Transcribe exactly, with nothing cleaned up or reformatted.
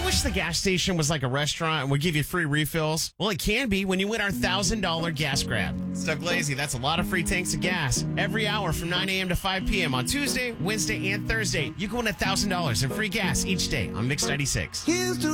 wish the gas station was like a restaurant and would give you free refills? Well, it can be when you win our one thousand dollars gas grab. It's Doug Lazy. That's a lot of free tanks of gas. Every hour from nine a.m. to five p.m. on Tuesday, Wednesday, and Thursday. You can win one thousand dollars in free gas each day on Mix ninety-six. Here's to